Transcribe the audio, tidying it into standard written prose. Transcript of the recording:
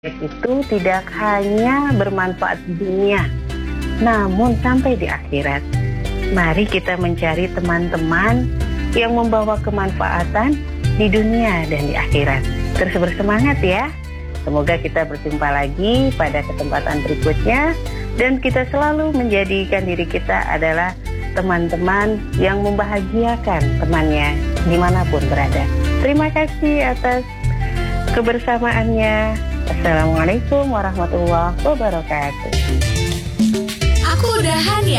itu tidak hanya bermanfaat di dunia, namun sampai di akhirat. Mari kita mencari teman-teman yang membawa kemanfaatan di dunia dan di akhirat. Terus bersemangat ya. Semoga kita berjumpa lagi pada kesempatan berikutnya dan kita selalu menjadikan diri kita adalah teman-teman yang membahagiakan temannya dimanapun berada. Terima kasih atas kebersamaannya. Assalamualaikum warahmatullahi wabarakatuh. Aku udahan ya.